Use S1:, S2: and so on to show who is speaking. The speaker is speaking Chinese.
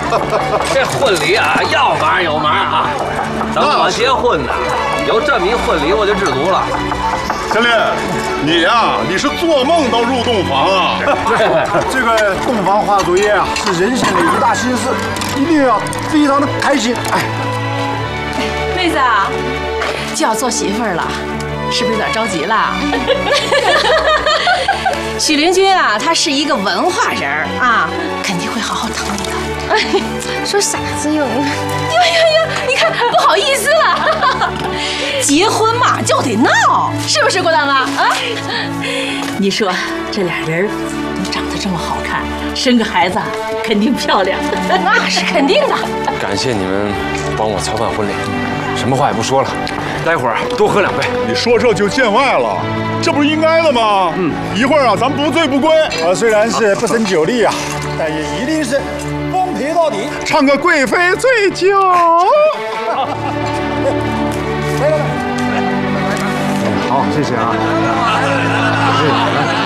S1: 这婚礼啊，要忙有忙啊。等我结婚呢，有这么一婚礼我就知足了。
S2: 小林，你呀，你是做梦都入洞房啊！
S3: 这个洞房花烛夜啊，是人生的一大心事，一定要非常的开心。哎，
S4: 妹子啊，就要做媳妇儿了，是不是有点着急了？许灵君啊，他是一个文化人儿啊，肯定会好好疼你的。
S5: 说啥子哟？
S4: 你看不好意思了。结婚嘛就得闹，是不是郭大妈啊？
S6: 你说这俩人都长得这么好看，生个孩子肯定漂亮。
S4: 那是肯定的。
S7: 感谢你们帮我操办婚礼，什么话也不说了，待会儿多喝2杯。
S2: 你说这就见外了，这不是应该的吗？一会儿啊，咱不醉不归。
S3: 虽然是不胜酒力啊，但也一定是奉陪到底，
S2: 唱个贵妃醉酒。
S3: 好，谢谢啊。谢谢。